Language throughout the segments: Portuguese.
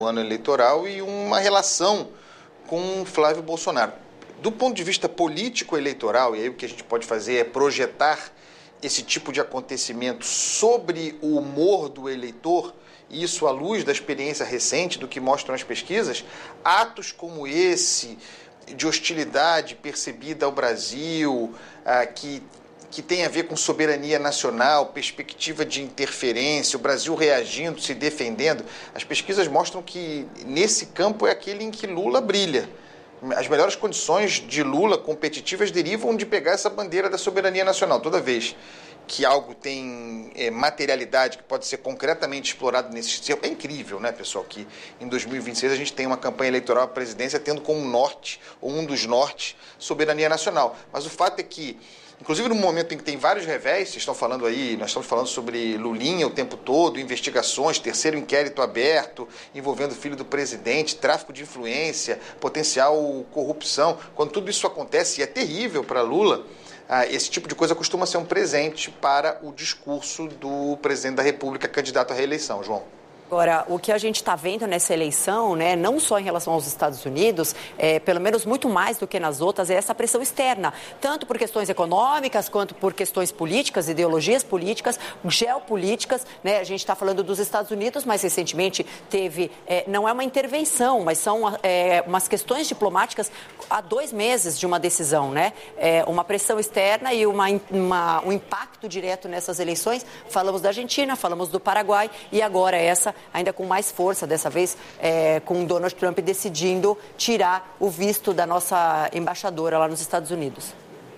ano eleitoral e uma relação com Flávio Bolsonaro. Do ponto de vista político-eleitoral, e aí o que a gente pode fazer é projetar esse tipo de acontecimento sobre o humor do eleitor, isso à luz da experiência recente, do que mostram as pesquisas, atos como esse, de hostilidade percebida ao Brasil, que tem a ver com soberania nacional, perspectiva de interferência, o Brasil reagindo, se defendendo, as pesquisas mostram que nesse campo é aquele em que Lula brilha. As melhores condições de Lula competitivas derivam de pegar essa bandeira da soberania nacional. Toda vez que algo tem materialidade, que pode ser concretamente explorado nesse sistema, é incrível, né, pessoal, que em 2026 a gente tem uma campanha eleitoral à presidência tendo como norte, ou um dos nortes, soberania nacional. Mas o fato é que, inclusive no momento em que tem vários revés, vocês estão falando aí, nós estamos falando sobre Lulinha o tempo todo, investigações, terceiro inquérito aberto, envolvendo o filho do presidente, tráfico de influência, potencial corrupção. Quando tudo isso acontece, e é terrível para Lula, esse tipo de coisa costuma ser um presente para o discurso do presidente da República candidato à reeleição, João. Agora, o que a gente está vendo nessa eleição, né, não só em relação aos Estados Unidos, pelo menos muito mais do que nas outras, é essa pressão externa, tanto por questões econômicas, quanto por questões políticas, ideologias políticas, geopolíticas, né? A gente está falando dos Estados Unidos, mas recentemente teve, não é uma intervenção, mas são umas questões diplomáticas há 2 meses de uma decisão, né? Uma pressão externa e um impacto direto nessas eleições. Falamos da Argentina, falamos do Paraguai e agora essa ainda com mais força, dessa vez com Donald Trump decidindo tirar o visto da nossa embaixadora lá nos Estados Unidos.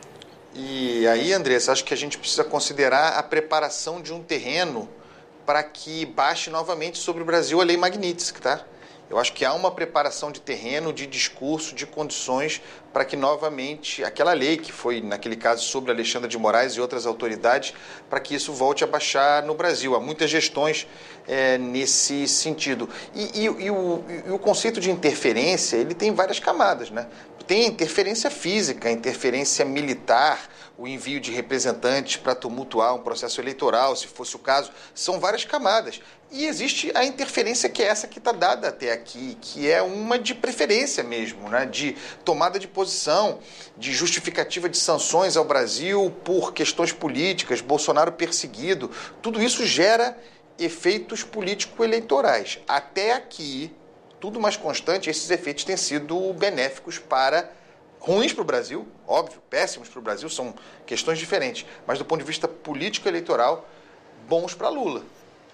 E aí, Andressa, acho que a gente precisa considerar a preparação de um terreno para que baixe novamente sobre o Brasil a Lei Magnitsky, tá? Eu acho que há uma preparação de terreno, de discurso, de condições para que novamente aquela lei que foi, naquele caso, sobre Alexandre de Moraes e outras autoridades, para que isso volte a baixar no Brasil. Há muitas gestões nesse sentido. E o conceito de interferência, ele tem várias camadas, né? Tem a interferência física, a interferência militar, o envio de representantes para tumultuar um processo eleitoral, se fosse o caso, são várias camadas. E existe a interferência que é essa que está dada até aqui, que é uma de preferência mesmo, né? De tomada de posição, de justificativa de sanções ao Brasil por questões políticas, Bolsonaro perseguido. Tudo isso gera efeitos político-eleitorais. Até aqui, tudo mais constante, esses efeitos têm sido benéficos ruins para o Brasil, óbvio, péssimos para o Brasil, são questões diferentes, mas do ponto de vista político-eleitoral, bons para Lula.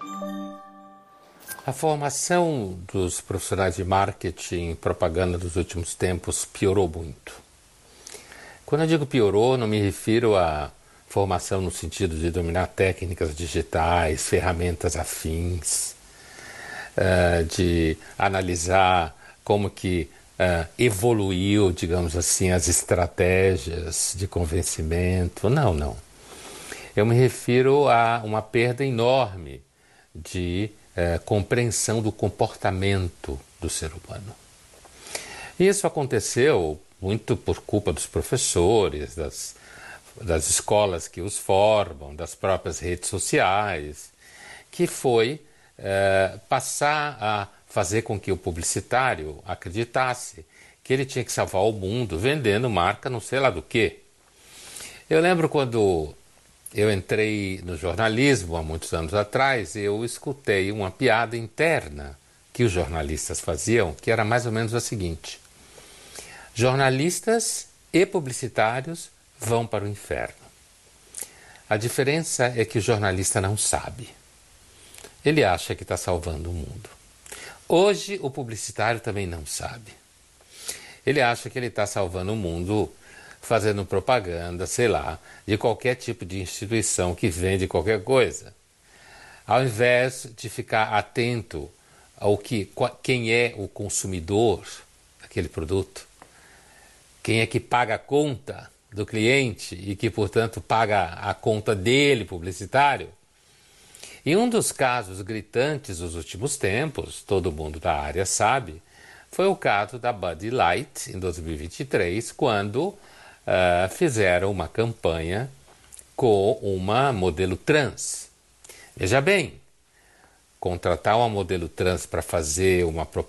A formação dos profissionais de marketing e propaganda dos últimos tempos piorou muito. Quando eu digo piorou, não me refiro à formação no sentido de dominar técnicas digitais, ferramentas afins, de analisar como que evoluiu, digamos assim, as estratégias de convencimento. Não. Eu me refiro a uma perda enorme de compreensão do comportamento do ser humano. Isso aconteceu muito por culpa dos professores, das escolas que os formam, das próprias redes sociais, que foi passar a fazer com que o publicitário acreditasse que ele tinha que salvar o mundo vendendo marca não sei lá do quê. Eu lembro quando eu entrei no jornalismo há muitos anos atrás, eu escutei uma piada interna que os jornalistas faziam, que era mais ou menos a seguinte: jornalistas e publicitários vão para o inferno. A diferença é que o jornalista não sabe. Ele acha que está salvando o mundo. Hoje o publicitário também não sabe. Ele acha que ele está salvando o mundo fazendo propaganda, sei lá, de qualquer tipo de instituição que vende qualquer coisa. Ao invés de ficar atento ao quem é o consumidor daquele produto, quem é que paga a conta do cliente e que, portanto, paga a conta dele, publicitário. E um dos casos gritantes dos últimos tempos, todo mundo da área sabe, foi o caso da Bud Light, em 2023, quando fizeram uma campanha com uma modelo trans. Veja bem, contratar uma modelo trans para fazer uma propaganda